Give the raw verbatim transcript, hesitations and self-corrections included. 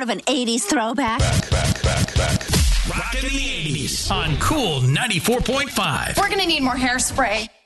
of an eighties throwback. Back, back, back, back. Rockin' the eighties on Cool ninety-four point five. We're going to need more hairspray.